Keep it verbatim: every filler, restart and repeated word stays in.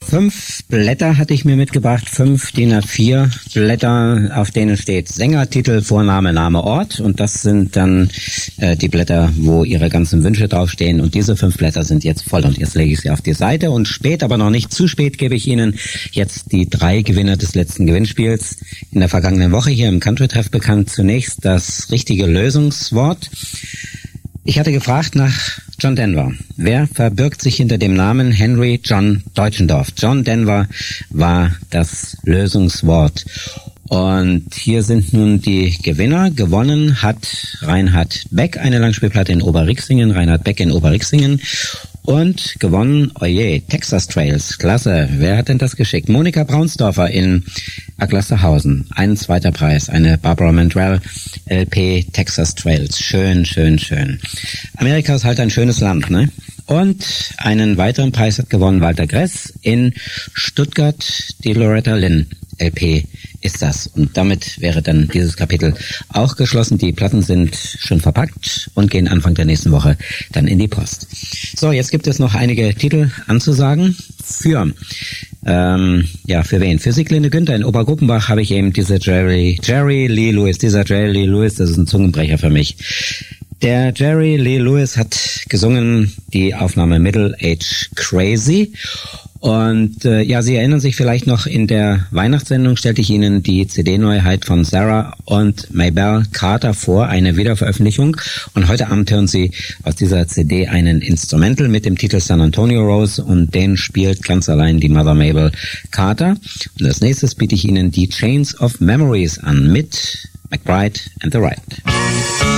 Fünf Blätter hatte ich mir mitgebracht, fünf D I N A vier Blätter, auf denen steht Sänger, Titel, Vorname, Name, Ort. Und das sind dann äh, die Blätter, wo ihre ganzen Wünsche draufstehen. Und diese fünf Blätter sind jetzt voll. Und jetzt lege ich sie auf die Seite. Und spät, aber noch nicht zu spät, gebe ich Ihnen jetzt die drei Gewinner des letzten Gewinnspiels in der vergangenen Woche hier im Country-Treff bekannt. Zunächst das richtige Lösungswort. Ich hatte gefragt nach John Denver. Wer verbirgt sich hinter dem Namen Henry John Deutschendorf? John Denver war das Lösungswort. Und hier sind nun die Gewinner. Gewonnen hat Reinhard Beck, eine Langspielplatte in Oberrixingen. Reinhard Beck in Oberrixingen. Und gewonnen, oje, Texas Trails. Klasse. Wer hat denn das geschickt? Monika Braunsdorfer in Aglasterhausen. Ein zweiter Preis, eine Barbara Mandrell L P Texas Trails. Schön, schön, schön. Amerika ist halt ein schönes Land, ne? Und einen weiteren Preis hat gewonnen Walter Gress in Stuttgart, die Loretta Lynn L P ist das. Und damit wäre dann dieses Kapitel auch geschlossen. Die Platten sind schon verpackt und gehen Anfang der nächsten Woche dann in die Post. So, jetzt gibt es noch einige Titel anzusagen. Für, ähm, ja, für wen? Für Sieglinde Günther in Oberguppenbach habe ich eben diese Jerry, Jerry Lee Lewis. Dieser Jerry Lee Lewis, das ist ein Zungenbrecher für mich. Der Jerry Lee Lewis hat gesungen die Aufnahme Middle Age Crazy. Und äh, ja, Sie erinnern sich vielleicht noch, in der Weihnachtssendung stellte ich Ihnen die C D-Neuheit von Sarah und Maybelle Carter vor, eine Wiederveröffentlichung. Und heute Abend hören Sie aus dieser C D einen Instrumental mit dem Titel San Antonio Rose und den spielt ganz allein die Mother Mabel Carter. Und als nächstes biete ich Ihnen die Chains of Memories an mit McBride and the Riot.